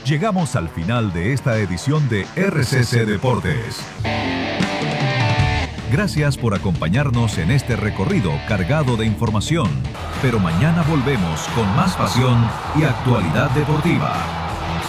Llegamos al final de esta edición de RCC Deportes. Gracias por acompañarnos en este recorrido cargado de información. Pero mañana volvemos con más pasión y actualidad deportiva.